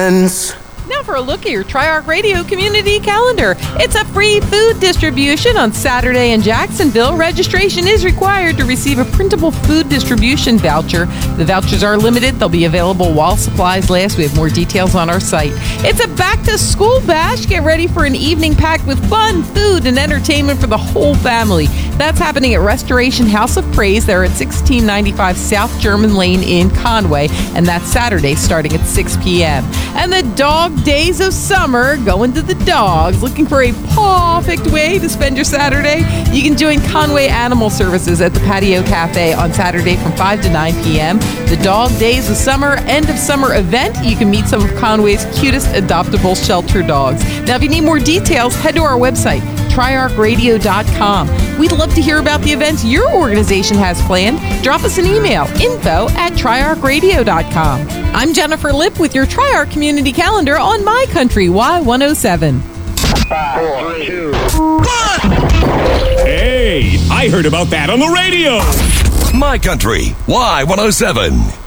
friends. Now for a look at your Tri-Arc Radio community calendar. It's a free food distribution on Saturday in Jacksonville. Registration is required to receive a printable food distribution voucher. The vouchers are limited. They'll be available while supplies last. We have more details on our site. It's a back-to-school bash. Get ready for an evening packed with fun, food, and entertainment for the whole family. That's happening at Restoration House of Praise. They're at 1695 South German Lane in Conway, and that's Saturday starting at 6 p.m. And the Dog Days of Summer, going to the dogs. Looking for a perfect way to spend your Saturday? You can join Conway Animal Services at the Patio Cafe on Saturday from 5 to 9 p.m. The Dog Days of Summer end of summer event. You can meet some of Conway's cutest adoptable shelter dogs. Now, if you need more details, head to our website, triarcradio.com. We'd love to hear about the events your organization has planned. Drop us an email, info@triarcradio.com. I'm Jennifer Lipp with your Tri-Arc Community Calendar on My Country Y107. 5, 4, 2, 1. Hey, I heard about that on the radio. My Country Y107.